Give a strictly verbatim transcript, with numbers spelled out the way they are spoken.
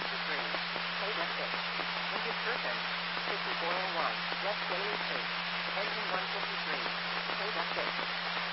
degrees. Table six. Winter Turpin. Cookie oil one. West Daily Tape.